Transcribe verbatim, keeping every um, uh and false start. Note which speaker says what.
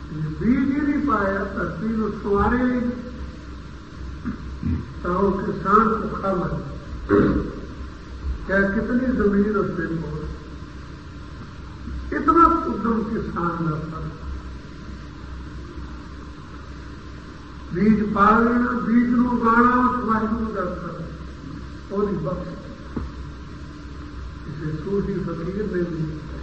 Speaker 1: बीज ही नहीं पाया धरती में संवारे नहीं तो किसान भूखा मर क्या कितनी जमीन उससे बोल इतना उद्यम किसान का फल बीज पा लेना बीज को गाना वाहिगुरु का फल और बख्श इसे सूफी फकीर ने भी